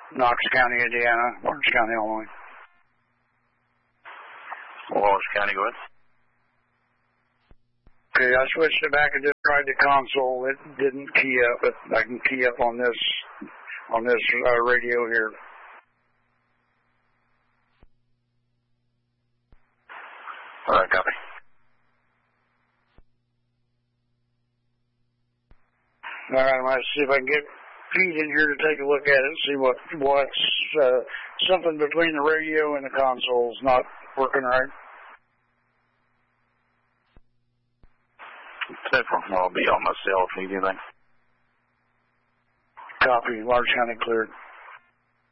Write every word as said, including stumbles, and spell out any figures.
Knox County, Indiana, Orange County, Illinois. Orange County, go ahead. Okay, I switched it back and just tried the console. It didn't key up, but I can key up on this on this uh, radio here. All right, copy. All right, I'm going to see if I can get Pete in here to take a look at it and see what what's uh, something between the radio and the console's not working right. I'll be on myself. Anything? Copy. Large County cleared.